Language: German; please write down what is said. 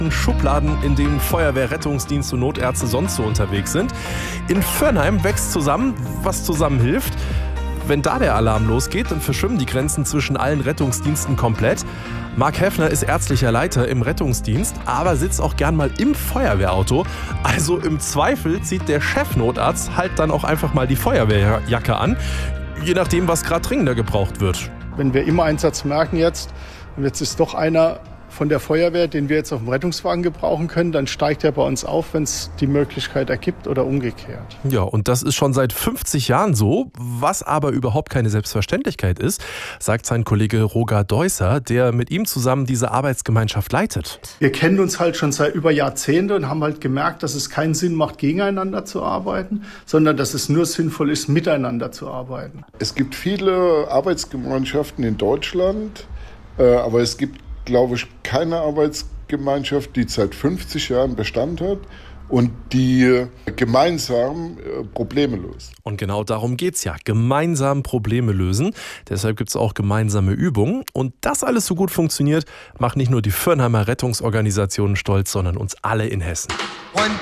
Schubladen, in denen Feuerwehr, Rettungsdienst und Notärzte sonst so unterwegs sind. In Vörnheim wächst zusammen, was zusammen hilft. Wenn da der Alarm losgeht, dann verschwimmen die Grenzen zwischen allen Rettungsdiensten komplett. Marc Heffner ist ärztlicher Leiter im Rettungsdienst, aber sitzt auch gern mal im Feuerwehrauto. Also im Zweifel zieht der Chefnotarzt halt dann auch einfach mal die Feuerwehrjacke an, je nachdem, was gerade dringender gebraucht wird. Wenn wir im Einsatz merken jetzt ist doch einer von der Feuerwehr, den wir jetzt auf dem Rettungswagen gebrauchen können, dann steigt er bei uns auf, wenn es die Möglichkeit ergibt oder umgekehrt. Ja, und das ist schon seit 50 Jahren so, was aber überhaupt keine Selbstverständlichkeit ist, sagt sein Kollege Roger Deusser, der mit ihm zusammen diese Arbeitsgemeinschaft leitet. Wir kennen uns halt schon seit über Jahrzehnten und haben halt gemerkt, dass es keinen Sinn macht, gegeneinander zu arbeiten, sondern dass es nur sinnvoll ist, miteinander zu arbeiten. Es gibt viele Arbeitsgemeinschaften in Deutschland, aber es gibt, glaube ich, keine Arbeitsgemeinschaft, die seit 50 Jahren Bestand hat und die gemeinsam Probleme löst. Und genau darum geht's ja, gemeinsam Probleme lösen. Deshalb gibt's auch gemeinsame Übungen. Und das alles so gut funktioniert, macht nicht nur die Vörnheimer Rettungsorganisationen stolz, sondern uns alle in Hessen.